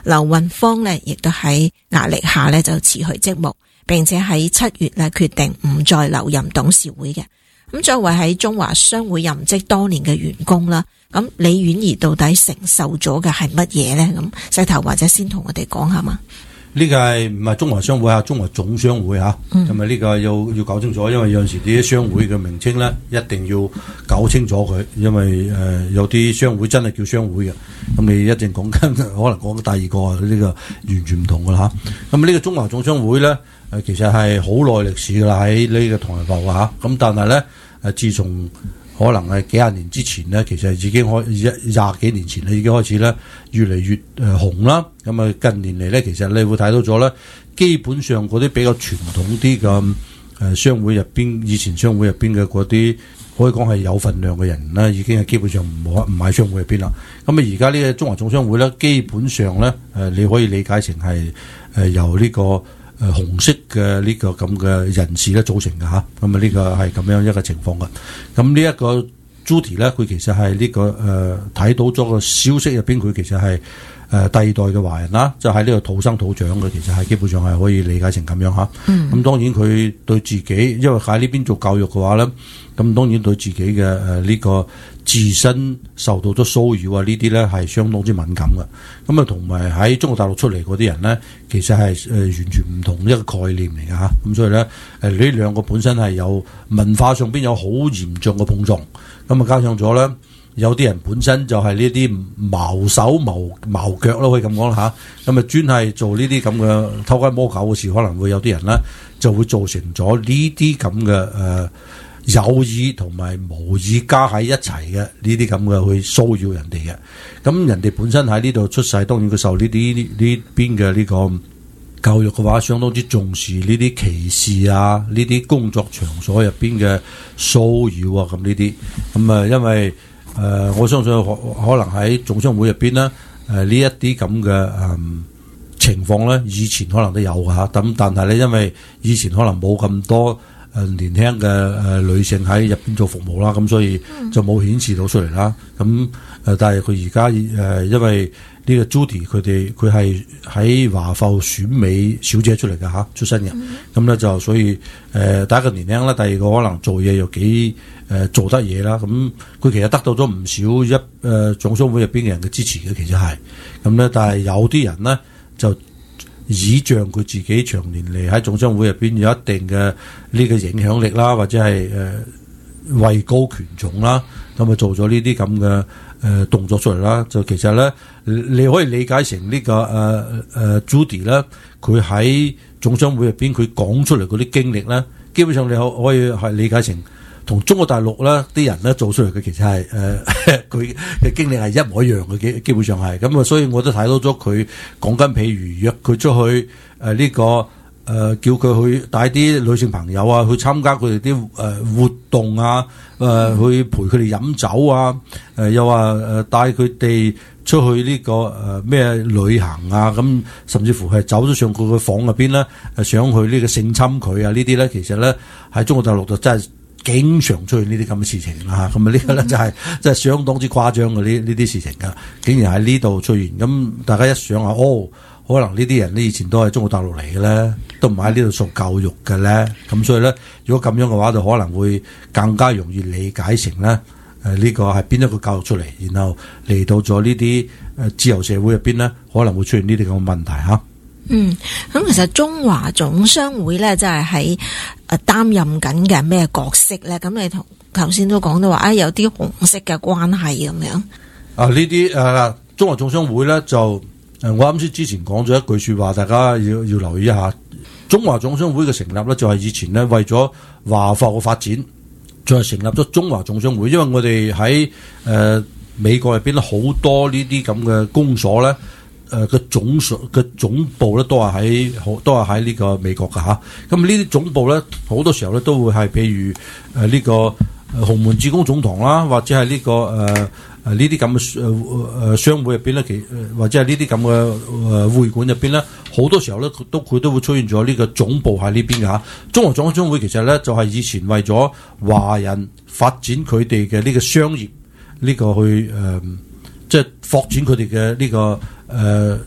劉運芳呢亦都喺壓力下呢就辭去職務，並且喺7月呢決定唔再留任董事會嘅。咁作為喺中華商會任職多年嘅員工啦，咁李婉儀到底承受咗嘅係乜嘢呢？咁石頭或者先同我哋講下嘛。 呢個係唔係中華商會啊？中華總商會嚇，咁咪呢個要搞清楚，因為有陣時啲商會嘅名稱咧，一定要搞清楚佢，因為有啲商會真係叫商會嘅，咁你一定講緊，可能講緊第二個呢個完全唔同噶啦嚇。咁呢個中華總商會咧，其實係好耐歷史噶啦，喺呢個唐人埠嚇。咁但係咧，自從可能係幾廿年之前咧，其實已經20幾年前咧已經開始咧越嚟越紅啦。咁啊近年嚟咧，其實你會睇到咗咧，基本上嗰啲比較傳統啲嘅商會入邊，以前商會入邊嘅嗰啲可以講係有份量嘅人咧，已經係基本上唔喺商會入邊啦。咁啊而家呢個中華總商會咧，基本上咧你可以理解成係由呢個紅色嘅呢個咁嘅人士咧組成嘅嚇，咁啊呢個係咁樣一個情況嘅。咁呢一個 Judy 咧，佢其實係呢個睇到咗個消息入邊，佢其實係第二代嘅華人啦，就喺呢個土生土長嘅，其實係基本上係可以理解成咁樣嚇。咁當然佢對自己，因為喺呢邊做教育嘅話咧，咁當然對自己嘅呢個自身受到咗騷擾啊，呢啲咧係相當之敏感嘅。咁啊，同埋喺中國大陸出嚟嗰啲人咧，其實係完全唔同一個概念嚟嘅嚇。咁所以咧，呢兩個本身係有文化上邊有好嚴重嘅碰撞。咁啊，加上咗咧，有啲人本身就係呢啲毛手毛腳咯，可以咁講啦嚇。咁啊，專係做呢啲咁嘅偷雞摸狗嘅事，可能會有啲人咧就會造成咗呢啲咁嘅有意同埋無意加喺一齊嘅呢啲咁嘅去騷擾人哋嘅。咁人哋本身喺呢度出世，當然佢受呢邊嘅呢個教育嘅話，相當之重視呢啲歧視啊，呢啲工作場所入邊嘅騷擾啊，咁呢啲咁啊，因為我相信可能喺總商會入邊咧，呢一啲咁嘅情況咧，以前可能都有㗎嚇。咁但係咧，因為以前可能冇咁多年輕嘅女性喺入邊做服務啦，咁所以就冇顯示到出嚟啦。咁但係佢而家因為呢個 Judy 佢係喺華埠選美小姐出嚟嘅嚇，出身嘅。咁咧就所以第一個年輕啦，第二個可能做嘢又幾做得嘢啦。咁佢其實得到咗唔少總商會入邊嘅人嘅支持嘅，其實係咁咧。但係有啲人咧就倚仗佢自己長年嚟喺總商會入邊有一定嘅呢個影響力啦，或者係位高權重啦，咁啊做咗呢啲咁嘅動作出嚟啦。就其實咧，你可以理解成呢個Judy 咧，佢喺總商會入邊佢講出嚟嗰啲經歷咧，基本上你可以係理解成同中國大陸咧啲人咧做出嚟嘅，其實係佢嘅經歷係一模一樣嘅，基本上係咁啊。所以我都睇到咗佢講緊，譬如約佢出去呢個叫佢去帶啲女性朋友啊去參加佢哋啲活動啊，去陪佢哋飲酒啊，又話帶佢哋出去呢個咩旅行啊，咁甚至乎係走咗上佢嘅房入邊咧，想去呢個性侵佢啊，呢啲咧其實咧喺中國大陸就真係經常出現呢啲咁嘅事情啦嚇。咁啊呢個咧就係真係相當之誇張嘅呢啲事情㗎，竟然喺呢度出現。咁大家一想下，可能呢啲人咧以前都係中國大陸嚟嘅咧，都唔喺呢度受教育嘅咧。咁所以咧，如果咁樣嘅話，就可能會更加容易理解成咧呢個係邊一個教育出嚟，然後嚟到咗呢啲自由社會入邊咧，可能會出現呢啲咁嘅問題嚇。 咁其實中華總商會咧，即係喺擔任緊嘅咩角色咧？咁你同頭先都講到話，有啲紅色嘅關係咁樣。 呢啲中華總商會咧就。我啱先之前講咗一句說話，大家要留意一下。中華總商會嘅成立咧，就係以前咧為咗華埠嘅發展，就係成立咗中華總商會。因為我哋喺美國入邊咧，好多呢啲咁嘅公所咧，嘅總部咧都係喺呢個美國㗎嚇。咁呢啲總部咧，好多時候咧都會係譬如呢個洪門志公總堂啦，或者係呢個呢啲咁嘅商會入邊咧，或者係呢啲咁嘅會館入邊咧，好多時候咧佢都會出現咗呢個總部喺呢邊嘅嚇。中華總商會其實咧就係以前為咗華人發展佢哋嘅呢個商業呢個去即係發展佢哋嘅呢個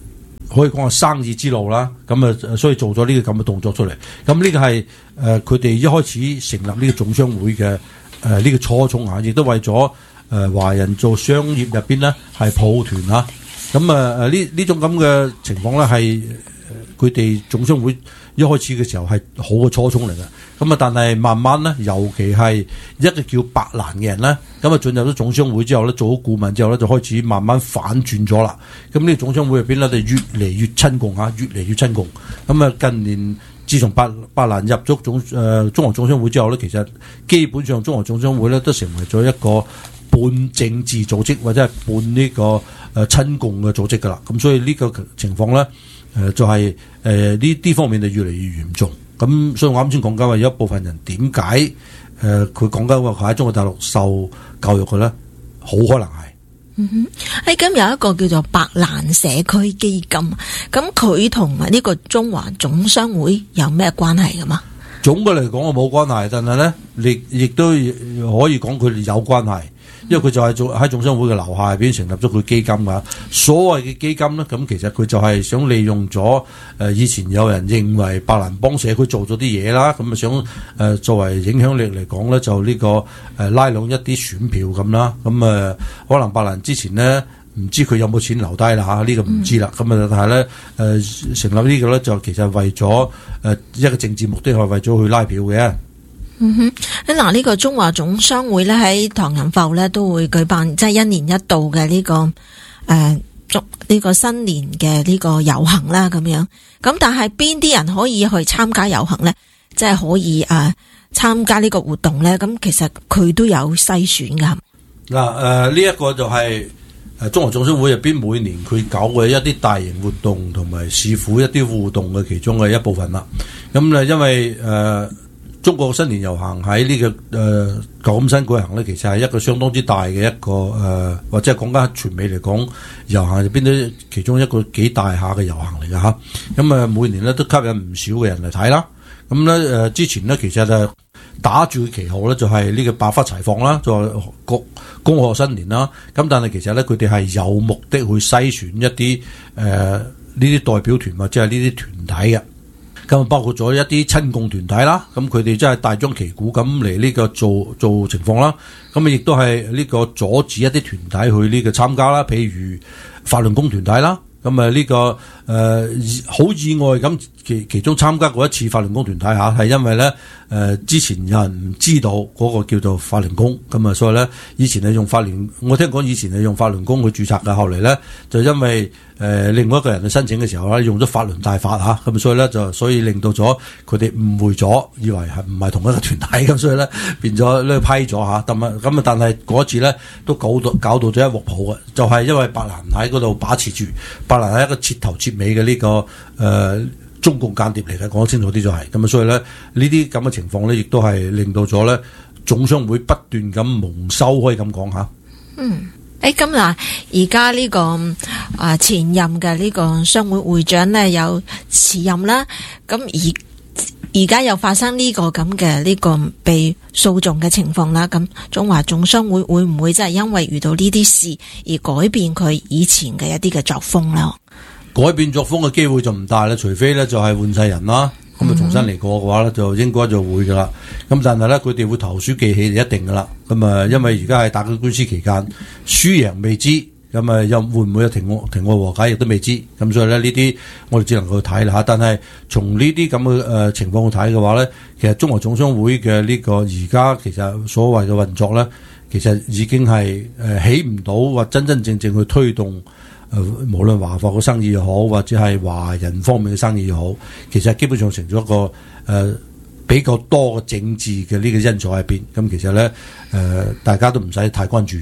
可以講係生意之路啦。咁所以做咗呢個咁嘅動作出嚟。咁呢個係佢哋一開始成立呢個總商會嘅呢個初衷啊，亦都為咗華人做商業入邊咧係抱團啊。咁呢種咁嘅情況咧係佢哋總商會一開始嘅時候係好嘅初衷嚟嘅。咁但係慢慢咧，尤其係一個叫白蘭嘅人咧，咁進入咗總商會之後咧，做咗顧問之後咧，就開始慢慢反轉咗啦。咁呢個總商會入邊咧，就越嚟越親共嚇，越嚟越親共。咁近年自從白蘭入咗中華總商會之後咧，其實基本上中華總商會咧都成為咗一個半政治組織或者係半呢個親共嘅組織噶啦。咁所以呢個情況咧，就係呢方面就越嚟越嚴重。咁所以我啱先講緊話有一部分人點解佢講緊話佢喺中國大陸受教育嘅咧，好可能係。 喺今有一個叫做白蘭社區基金，咁佢同埋呢個中華總商會有咩關係噶嘛？ 總嘅嚟講我冇關係，但係咧亦都可以講佢哋有關係。因為佢就係喺總商會嘅樓下入邊成立咗佢基金噶。所謂嘅基金咧，咁其實佢就係想利用咗以前有人認為白蘭幫社區做咗啲嘢啦，咁想作為影響力嚟講咧，就呢個拉攏一啲選票咁啦。咁可能白蘭之前咧唔知佢有冇錢留低啦嚇，呢個唔知啦。咁但係咧成立呢個咧就其實為咗一個政治目的係為咗去拉票嘅。 嗱，呢個中華總商會咧喺唐人埠咧都會舉辦即係一年一度嘅呢個呢個新年嘅呢個遊行啦咁樣。咁但係邊啲人可以去參加遊行咧？即係可以參加呢個活動咧？咁其實佢都有篩選噶。 嗱呢一個就係中華總商會入邊每年佢搞嘅一啲大型活動同埋市府一啲互動嘅其中嘅一部分啦。咁咧因為中國新年遊行喺呢個舊金山舉行咧，其實係一個相當之大嘅一個或者係講緊全美嚟講遊行入邊都其中一個幾大下嘅遊行嚟㗎嚇。咁每年咧都吸引唔少嘅人嚟睇啦。咁咧之前咧其實打住旗號咧就係呢個百花齊放啦，就係恭賀新年啦。咁但係其實咧佢哋係有目的去篩選一啲呢啲代表團或者係呢啲團體嘅。咁包括咗一啲親共團體啦，咁佢哋真係大張旗鼓咁嚟呢個做情況啦。咁亦都係呢個阻止一啲團體去呢個參加啦，譬如法輪功團體啦。咁呢個好意外咁，其中參加過一次法輪功團體嚇，係因為咧之前有人唔知道嗰個叫做法輪功，咁所以咧以前係用法輪，我聽講以前係用法輪功去註冊嘅，後嚟咧就因為另外一個人去申請嘅時候咧用咗法輪大法嚇，咁所以令到咗佢哋誤會咗，以為係唔係同一個團體，咁所以咧變咗呢批咗嚇，但係嗰次咧都搞到咗一鑊泡嘅，就係因為白蘭喺嗰度把持住。白蘭係一個徹頭徹尾嘅呢個中共間諜嚟嘅，講得清楚啲就係咁啊，所以咧呢啲咁嘅情況咧，亦都係令到咗咧總商會不斷咁蒙羞，可以咁講吓。 咁嗱，而家呢個前任嘅呢個商會會長咧有辭任啦，咁而家又發生呢個咁嘅呢個被訴訟嘅情況啦，咁中華總商會會唔會真係因為遇到呢啲事而改變佢以前嘅一啲嘅作風咧？ 改變作風嘅機會就唔大啦，除非咧就係換世人啦，咁重新嚟過嘅話咧，就應該就會噶啦。咁但係咧佢哋會投鼠忌器就一定噶啦。咁因為而家係打緊官司期間，輸贏未知，咁又會唔會有庭外和解亦都未知。咁所以咧呢啲我哋只能夠睇啦嚇。但係從呢啲咁嘅情況去睇嘅話咧，其實中華總商會嘅呢個而家其實所謂嘅運作咧，其實已經係起唔到或真真正正去推動。無論華埠嘅生意又好，或者係華人方面嘅生意又好，其實基本上成咗一個比較多嘅政治嘅呢個因素喺邊。咁其實咧大家都唔使太關注。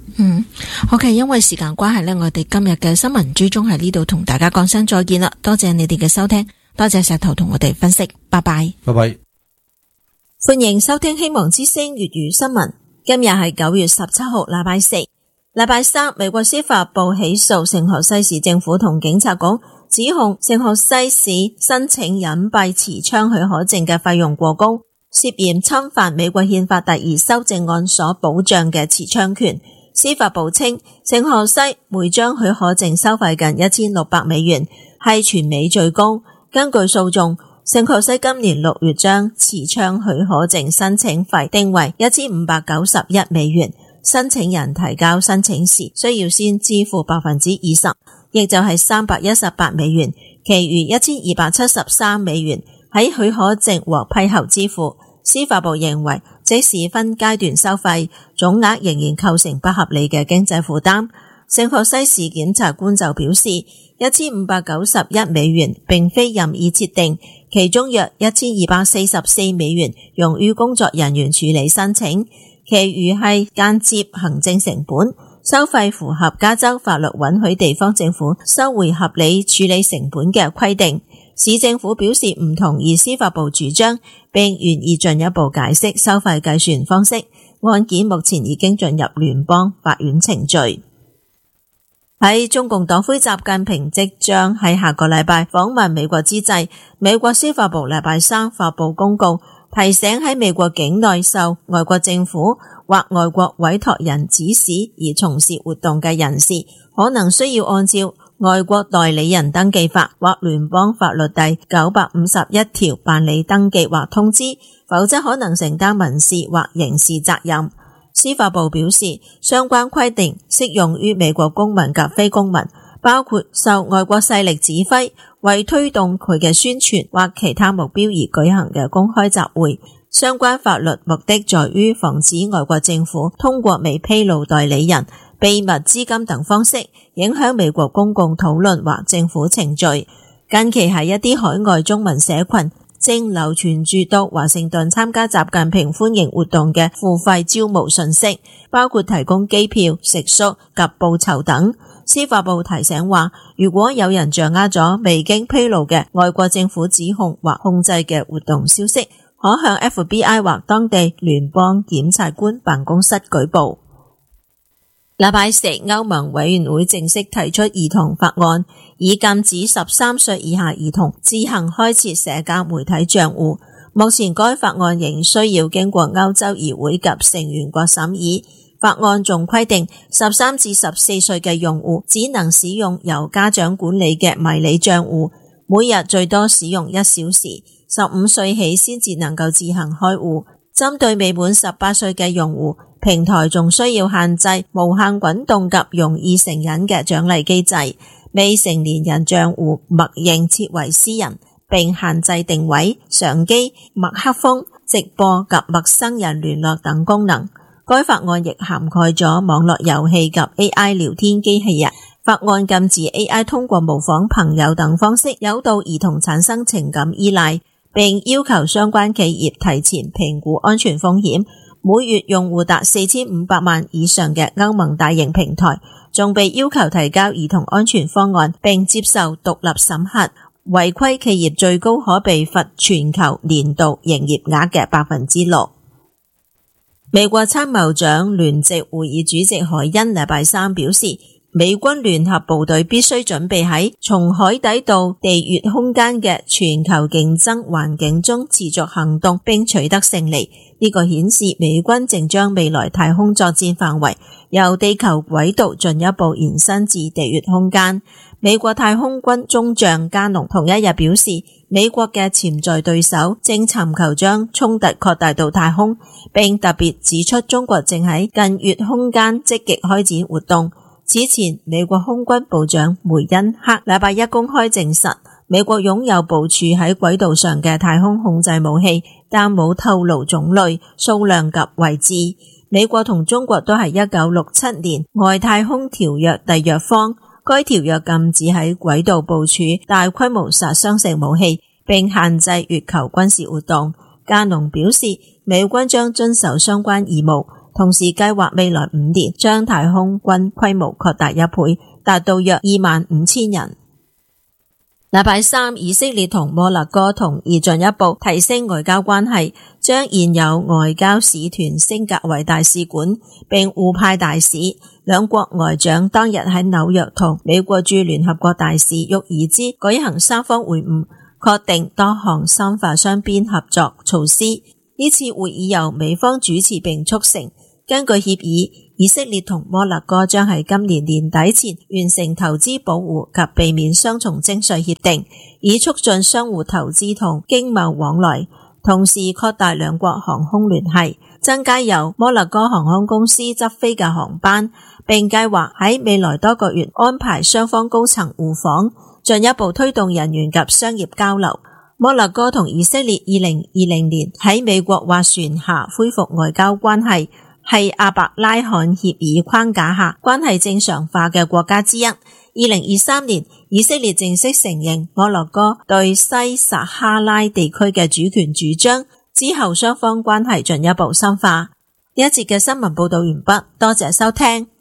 OK， 因為時間關係咧，我哋今日嘅新聞追蹤喺呢度同大家講聲再見啦。多謝你哋嘅收聽，多謝石頭同我哋分析，拜拜。 拜拜。 歡迎收聽希望之聲粵語新聞。今日係9月17號，禮拜四。禮拜三，美國司法部起訴聖荷西市政府同警察局，指控聖荷西市申請隱蔽持槍許可證嘅費用過高，涉嫌侵犯美國憲法第2修正案所保障嘅持槍權。司法部稱，聖荷西每張許可證收費近$1600， 係全美最高。根據訴訟，聖荷西今年6月將持槍許可證申請費定為$1591，申請人提交申請時需要先支付 20%， 亦就係$318，其餘$1273喺許可證獲批後支付。司法部認為，即使分階段收費，總額仍然構成不合理嘅經濟負擔。聖荷西市檢察官就表示，$1591並非任意設定，其中約$1244用於工作人員處理申請，其餘係間接行政成本。收費符合加州法律允許地方政府收回合理處理成本嘅規定。市政府表示唔同意司法部主張，並願意進一步解釋收費計算方式。案件目前已經進入聯邦法院程序。喺中共黨魁習近平即將喺下個禮拜訪問美國之際，美國司法部禮拜三發布公告，提醒喺美國境內受外國政府或外國委託人指使而從事活動嘅人士，可能需要按照外國代理人登記法或聯邦法律第951條辦理登記或通知，否則可能承擔民事或刑事責任。司法部表示，相關規定適用於美國公民及非公民，包括受外國勢力指揮，為推動佢嘅宣傳或其他目標而舉行嘅公開集會。相關法律目的在於防止外國政府通過未披露代理人、秘密資金等方式影響美國公共討論或政府程序。近期喺一啲海外中文社群正流傳住到華盛頓參加習近平歡迎活動嘅付費招募信息，包括提供機票、食宿及報酬等。司法部提醒話，如果有人掌握咗未經披露嘅外國政府指控或控制嘅活動消息，可向 FBI 或當地聯邦檢察官辦公室舉報。禮拜四，歐盟委員會正式提出兒童法案，以禁止13歲以下兒童自行開設社交媒體賬戶。目前該法案仍需要經過歐洲議會及成員國審議。法案仲規定13至14歲嘅用戶只能使用由家長管理嘅迷你賬戶，每日最多使用1小時。15歲起先至能夠自行開戶。針對未滿18歲嘅用戶，平台仲需要限制無限滾動及容易成癮嘅獎勵機制。未成年人賬戶默認設為私人，並限制定位、相機、麥克風、直播及陌生人聯絡等功能。該法案亦涵蓋咗網絡遊戲及 AI 聊天機器人。法案禁止 AI 通過模仿朋友等方式誘導兒童產生情感依賴，並要求相關企業提前評估安全風險。每月用戶達4500萬以上嘅歐盟大型平台，仲被要求提交兒童安全方案並接受獨立審核。違規企業最高可被罰全球年度營業額嘅 6%。美國參謀長聯席會議主席海恩禮拜三表示，美軍聯合部隊必須準備喺從海底到地月空間嘅全球競爭環境中持續行動並取得勝利。呢個顯示美軍正將未來太空作戰範圍由地球軌道進一步延伸至地月空間。美國太空軍中將加農同一日表示，美國嘅潛在對手正尋求將衝突擴大到太空，並特別指出中國正喺近月空間積極開展活動。此前，美國空軍部長梅恩克禮拜一公開證實，美國擁有部署喺軌道上嘅太空控制武器，但冇透露種類、數量及位置。美國同中國都係1967年外太空條約締約方，該條約禁止喺軌道部署大規模殺傷性武器，並限制月球軍事活動。加農表示，美軍將遵守相關義務，同時計劃未來5年將太空軍規模擴大1倍，達到約25000人。禮拜三，以色列同摩納哥同意進一步提升外交關係，將現有外交使團升格為大使館，並互派大使。兩國外長當日喺紐約同美國駐聯合國大使沃爾茲舉行3方會晤，確定多項深化雙邊合作措施。呢次會議由美方主持並促成。根據協議， 以色列同摩納哥將喺今年年底前完成投資保護及避免雙重徵稅協定，以促進相互投資同經貿往來，同時擴大兩國航空聯繫，增加由摩納哥航空公司執飛嘅航班，並計劃喺未來多個月安排雙方高層互訪，進一步推動人員及商業交流。摩納哥同以色列2020年喺美國斡旋下恢復外交關係，係阿伯拉罕協議框架下關係正常化嘅國家之一。2023年，以色列正式承認摩納哥對西撒哈拉地區嘅主權主張，之後雙方關係進一步深化。呢一節嘅新聞報道完畢，多謝收聽。